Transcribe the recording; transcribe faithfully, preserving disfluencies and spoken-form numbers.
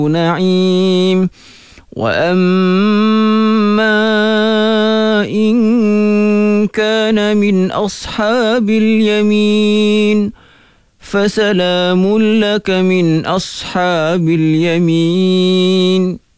نعيم وأما إن كان من أصحاب اليمين فسلام لك من أصحاب اليمين.